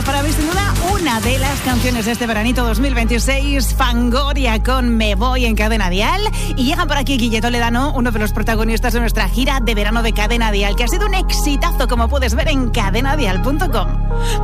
para mí, sin duda, una de las canciones de este veranito 2026, Fangoria con Me Voy en Cadena Dial. Y llega por aquí Guille Toledano, uno de los protagonistas de nuestra gira de verano de Cadena Dial, que ha sido un exitazo, como puedes ver en cadenadial.com.